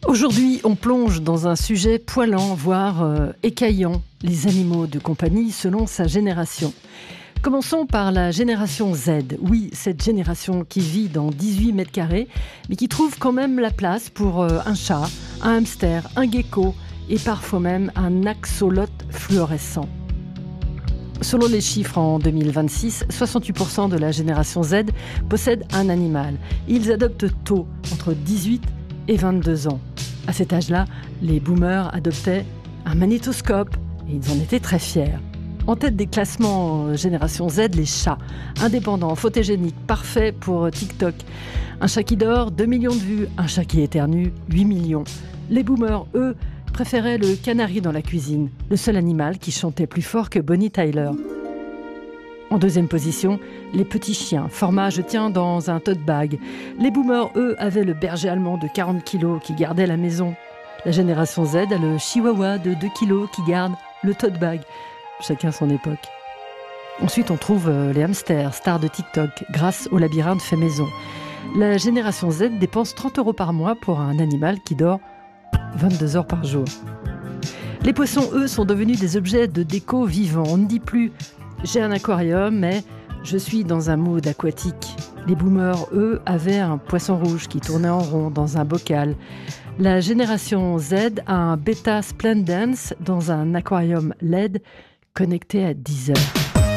Aujourd'hui, on plonge dans un sujet poilant, voire écaillant, les animaux de compagnie selon sa génération. Commençons par la génération Z. Oui, cette génération qui vit dans 18 mètres carrés, mais qui trouve quand même la place pour un chat, un hamster, un gecko et parfois même un axolote fluorescent. Selon les chiffres en 2026, 68% de la génération Z possèdent un animal. Ils adoptent tôt, entre 18 et 22 ans. À cet âge-là, les boomers adoptaient un magnétoscope et ils en étaient très fiers. En tête des classements génération Z, les chats, indépendants, photogéniques, parfaits pour TikTok. Un chat qui dort, 2 millions de vues. Un chat qui éternue, 8 millions. Les boomers, eux, préféraient le canari dans la cuisine, le seul animal qui chantait plus fort que Bonnie Tyler. En deuxième position, les petits chiens, format je tiens dans un tote bag. Les boomers, eux, avaient le berger allemand de 40 kilos qui gardait la maison. La génération Z a le chihuahua de 2 kilos qui garde le tote bag. Chacun son époque. Ensuite, on trouve les hamsters, stars de TikTok, grâce au labyrinthe fait maison. La génération Z dépense 30 € par mois pour un animal qui dort 22 heures par jour. Les poissons, eux, sont devenus des objets de déco vivants. On ne dit plus « j'ai un aquarium, mais je suis dans un mood aquatique ». Les boomers, eux, avaient un poisson rouge qui tournait en rond dans un bocal. La génération Z a un Beta Splendens dans un aquarium LED connecté à Deezer.